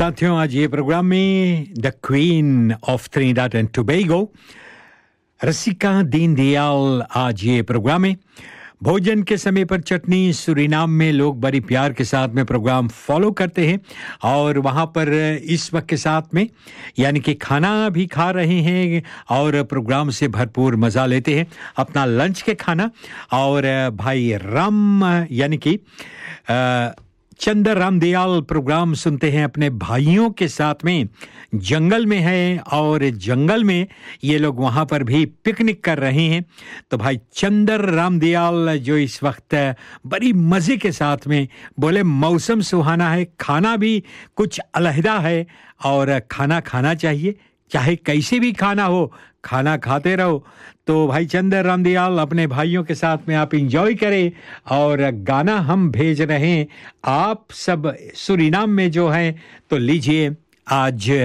साथियों, आज ये प्रोग्राम में the queen of Trinidad and Tobago रसिका दीनदयाल आज ये प्रोग्राम में भोजन के समय पर चटनी सूरीनाम में लोग बड़ी प्यार के साथ में प्रोग्राम फॉलो करते हैं और वहाँ पर इस वक्त के साथ में यानी कि खाना भी खा रहे हैं और प्रोग्राम से भरपूर मज़ा लेते हैं अपना लंच के खाना। और भाई राम यानी कि चंदर राम दयाल प्रोग्राम सुनते हैं अपने भाइयों के साथ में, जंगल में है और जंगल में ये लोग वहाँ पर भी पिकनिक कर रहे हैं। तो भाई चंदर राम दयाल जो इस वक्त बड़ी मज़े के साथ में बोले मौसम सुहाना है, खाना भी कुछ अलहदा है और खाना खाना चाहिए, चाहे कैसे भी खाना हो, खाना खाते रहो। तो भाई चंदर राम दयाल अपने भाइयों के साथ में आप एंजॉय करें और गाना हम भेज रहे हैं आप सब सूरीनाम में जो है। तो लीजिए आज